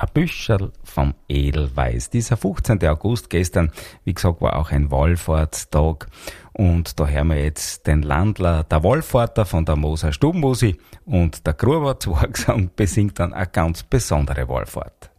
ein Büschel vom Edelweiß. Dieser 15. August gestern, wie gesagt, war auch ein Wallfahrtstag. Und da hören wir jetzt den Landler, der Wallfahrter von der Moser Stubenmusi, und der Gruber Zwergsang besingt dann eine ganz besondere Wallfahrt.